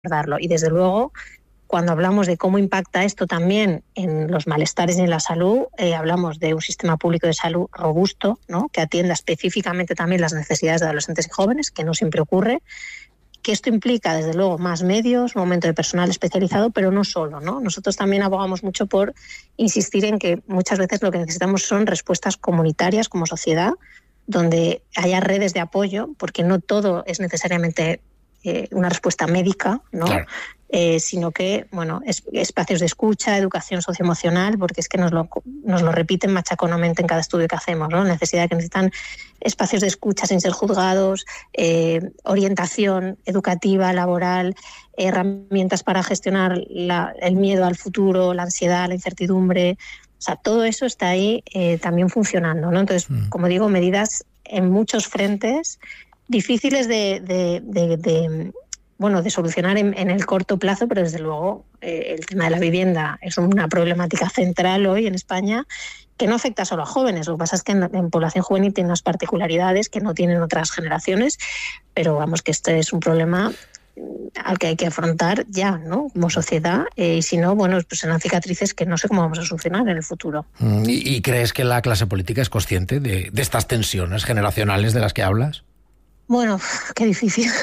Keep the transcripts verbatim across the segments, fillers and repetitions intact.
abordarlo. Y desde luego, cuando hablamos de cómo impacta esto también en los malestares y en la salud, eh, hablamos de un sistema público de salud robusto, ¿no?, que atienda específicamente también las necesidades de adolescentes y jóvenes, que no siempre ocurre, que esto implica, desde luego, más medios, un aumento de personal especializado, pero no solo, ¿no? Nosotros también abogamos mucho por insistir en que muchas veces lo que necesitamos son respuestas comunitarias como sociedad, donde haya redes de apoyo, porque no todo es necesariamente eh, una respuesta médica, ¿no? Claro. Eh, sino que, bueno, es, espacios de escucha, educación socioemocional, porque es que nos lo, nos lo repiten machaconamente en cada estudio que hacemos, ¿no? La necesidad de que necesitan espacios de escucha sin ser juzgados, eh, orientación educativa, laboral, herramientas para gestionar la, el miedo al futuro, la ansiedad, la incertidumbre. O sea, todo eso está ahí eh, también funcionando, ¿no? Entonces, mm. como digo, medidas en muchos frentes difíciles de... de, de, de bueno, de solucionar en, en el corto plazo, pero desde luego eh, el tema de la vivienda es una problemática central hoy en España que no afecta solo a jóvenes. Lo que pasa es que en, en población juvenil tiene unas particularidades que no tienen otras generaciones, pero vamos, que este es un problema al que hay que afrontar ya, ¿no?, como sociedad, eh, y si no, bueno, pues serán cicatrices que no sé cómo vamos a solucionar en el futuro. ¿Y, y crees que la clase política es consciente de, de estas tensiones generacionales de las que hablas? Bueno, qué difícil.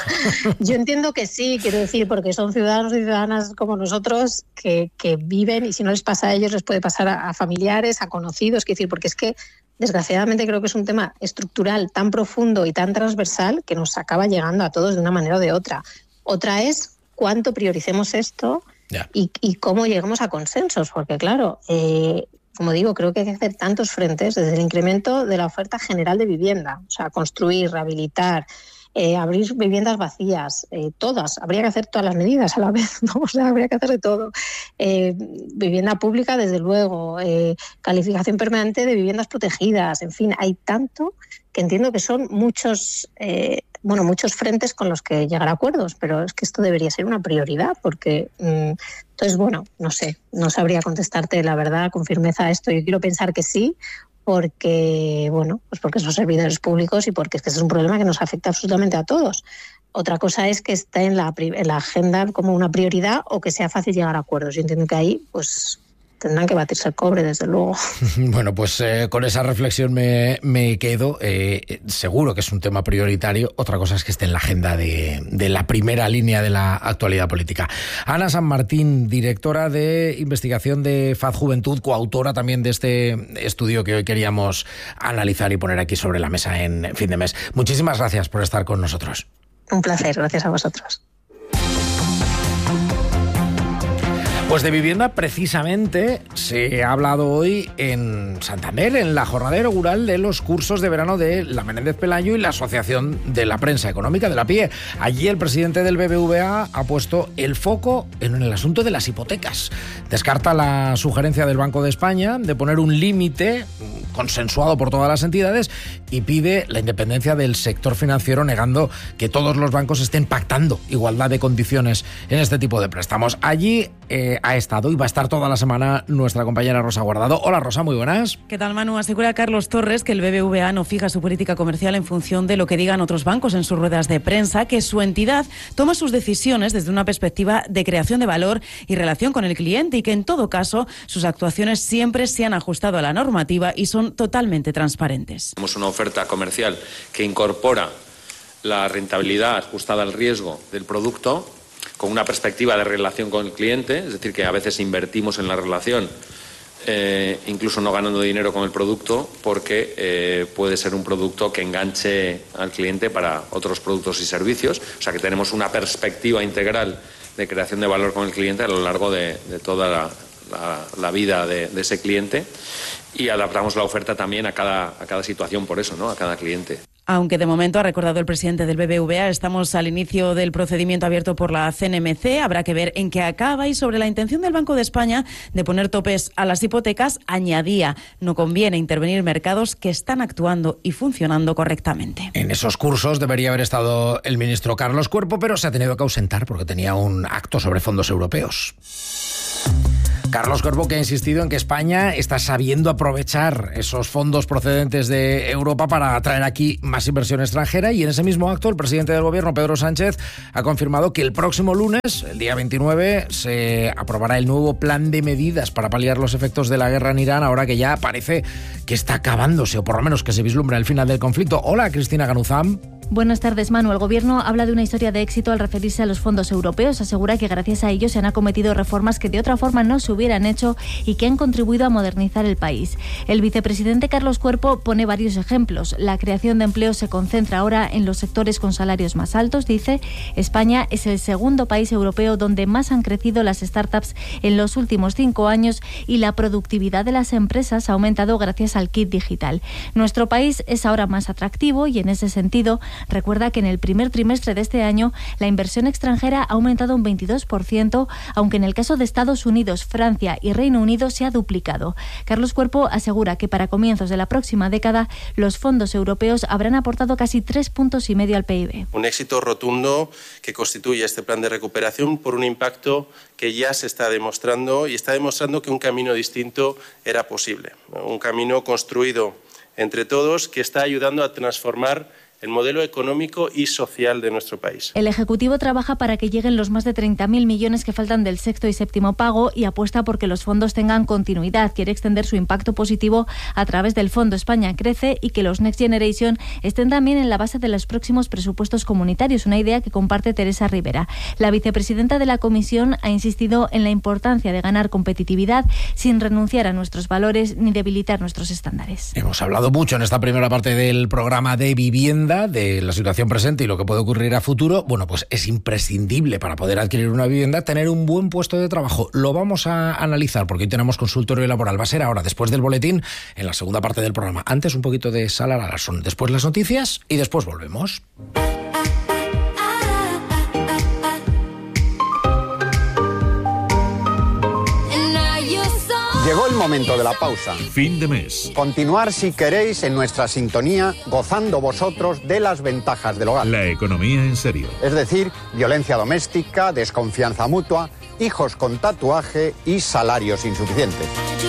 Yo entiendo que sí, quiero decir, porque son ciudadanos y ciudadanas como nosotros que, que viven, y si no les pasa a ellos, les puede pasar a, a familiares, a conocidos, quiero decir, porque es que desgraciadamente creo que es un tema estructural tan profundo y tan transversal que nos acaba llegando a todos de una manera o de otra. Otra es cuánto prioricemos esto yeah. y, y cómo lleguemos a consensos, porque claro, eh, como digo, creo que hay que hacer tantos frentes, desde el incremento de la oferta general de vivienda, o sea, construir, rehabilitar, eh, abrir viviendas vacías, eh, todas, habría que hacer todas las medidas a la vez, ¿no? O sea, habría que hacer de todo. Eh, vivienda pública, desde luego, eh, calificación permanente de viviendas protegidas, en fin, hay tanto que entiendo que son muchos... Eh, bueno, muchos frentes con los que llegar a acuerdos, pero es que esto debería ser una prioridad, porque mmm, entonces, bueno, no sé, no sabría contestarte la verdad con firmeza a esto. Yo quiero pensar que sí, porque, bueno, pues porque son servidores públicos y porque es que es un problema que nos afecta absolutamente a todos. Otra cosa es que esté en la, en la agenda como una prioridad o que sea fácil llegar a acuerdos. Yo entiendo que ahí, pues... tendrán que batirse el cobre, desde luego. Bueno, pues eh, con esa reflexión me, me quedo. Eh, seguro que es un tema prioritario. Otra cosa es que esté en la agenda de, de la primera línea de la actualidad política. Ana San Martín, directora de investigación de F A D Juventud, coautora también de este estudio que hoy queríamos analizar y poner aquí sobre la mesa en fin de mes. Muchísimas gracias por estar con nosotros. Un placer, gracias a vosotros. Pues de vivienda precisamente se ha hablado hoy en Santander, en la jornada inaugural de los cursos de verano de la Menéndez Pelayo y la Asociación de la Prensa Económica de la P I E. Allí el presidente del B B V A ha puesto el foco en el asunto de las hipotecas. Descarta la sugerencia del Banco de España de poner un límite consensuado por todas las entidades y pide la independencia del sector financiero, negando que todos los bancos estén pactando igualdad de condiciones en este tipo de préstamos. Allí eh, ha estado y va a estar toda la semana nuestra compañera Rosa Guardado. Hola Rosa, muy buenas. ¿Qué tal, Manu? Asegura Carlos Torres que el B B V A no fija su política comercial en función de lo que digan otros bancos en sus ruedas de prensa, que su entidad toma sus decisiones desde una perspectiva de creación de valor y relación con el cliente y que en todo caso sus actuaciones siempre se han ajustado a la normativa y son totalmente transparentes. Tenemos una oferta comercial que incorpora la rentabilidad ajustada al riesgo del producto con una perspectiva de relación con el cliente, es decir, que a veces invertimos en la relación, eh, incluso no ganando dinero con el producto, porque eh, puede ser un producto que enganche al cliente para otros productos y servicios. O sea, que tenemos una perspectiva integral de creación de valor con el cliente a lo largo de, de toda la, la, la vida de, de ese cliente, y adaptamos la oferta también a cada, a cada situación, por eso, ¿no?, a cada cliente. Aunque de momento, ha recordado el presidente del B B V A, estamos al inicio del procedimiento abierto por la C N M C. Habrá que ver en qué acaba, y sobre la intención del Banco de España de poner topes a las hipotecas, añadía: no conviene intervenir mercados que están actuando y funcionando correctamente. En esos cursos debería haber estado el ministro Carlos Cuerpo, pero se ha tenido que ausentar porque tenía un acto sobre fondos europeos. Carlos Cuerpo, que ha insistido en que España está sabiendo aprovechar esos fondos procedentes de Europa para atraer aquí más inversión extranjera, y en ese mismo acto el presidente del Gobierno, Pedro Sánchez, ha confirmado que el próximo lunes, el día veintinueve, se aprobará el nuevo plan de medidas para paliar los efectos de la guerra en Irán, ahora que ya parece que está acabándose, o por lo menos que se vislumbra el final del conflicto. Hola, Cristina Ganuzam. Buenas tardes, Manu. El Gobierno habla de una historia de éxito al referirse a los fondos europeos. Asegura que gracias a ellos se han acometido reformas que de otra forma no se hubieran hecho y que han contribuido a modernizar el país. El vicepresidente Carlos Cuerpo pone varios ejemplos. La creación de empleo se concentra ahora en los sectores con salarios más altos. Dice, España es el segundo país europeo donde más han crecido las startups en los últimos cinco años y la productividad de las empresas ha aumentado gracias al kit digital. Nuestro país es ahora más atractivo y en ese sentido recuerda que en el primer trimestre de este año la inversión extranjera ha aumentado un veintidós por ciento, aunque en el caso de Estados Unidos, Francia y Reino Unido se ha duplicado. Carlos Cuerpo asegura que para comienzos de la próxima década los fondos europeos habrán aportado casi tres puntos y medio al P I B. Un éxito rotundo que constituye este plan de recuperación por un impacto que ya se está demostrando y está demostrando que un camino distinto era posible. Un camino construido entre todos que está ayudando a transformar el modelo económico y social de nuestro país. El Ejecutivo trabaja para que lleguen los más de treinta mil millones que faltan del sexto y séptimo pago y apuesta por que los fondos tengan continuidad. Quiere extender su impacto positivo a través del Fondo España Crece y que los Next Generation estén también en la base de los próximos presupuestos comunitarios, una idea que comparte Teresa Rivera. La vicepresidenta de la Comisión ha insistido en la importancia de ganar competitividad sin renunciar a nuestros valores ni debilitar nuestros estándares. Hemos hablado mucho en esta primera parte del programa de vivienda, de la situación presente y lo que puede ocurrir a futuro. Bueno, pues es imprescindible para poder adquirir una vivienda tener un buen puesto de trabajo. Lo vamos a analizar porque hoy tenemos consultorio laboral. Va a ser ahora, después del boletín, en la segunda parte del programa. Antes un poquito de Sala Larson, después las noticias y después volvemos. Llegó el momento de la pausa. Fin de mes. Continuar, si queréis, en nuestra sintonía, gozando vosotros de las ventajas del hogar. La economía en serio. Es decir, violencia doméstica, desconfianza mutua, hijos con tatuaje y salarios insuficientes.